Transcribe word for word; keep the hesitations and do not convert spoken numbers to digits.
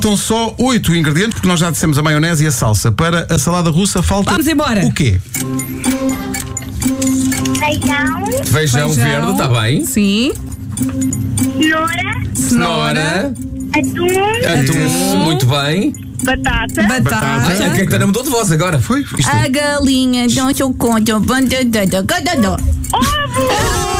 Faltam só oito ingredientes, porque nós já dissemos a maionese e a salsa. Para a salada russa falta... Vamos embora. O quê? Feijão, Feijão, verde, está bem. Sim. cenoura, Cenoura. atum, Atum, muito bem. batata, Batata. Batata. Ai, o que é que está na mudou de voz agora? Foi? Isto A galinha, não sou contra. ovo.